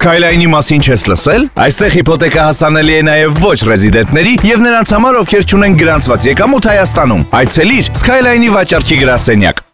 Skyline-ի մասին չես լսել։ Այստեղ հիփոթեկա հասանելի է նաև ոչ ռեզիդենտների եւ նրանց համար, ովքեր չունեն գրանցված եկամուտ Հայաստանում։ Այցելիր Skyline-ի վաճառքի գրասենյակ։